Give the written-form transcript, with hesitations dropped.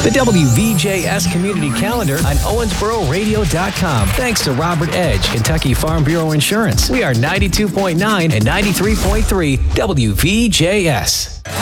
The WVJS Community Calendar on OwensboroRadio.com. Thanks to Robert Edge, Kentucky Farm Bureau Insurance. We are 92.9 and 93.3 WVJS.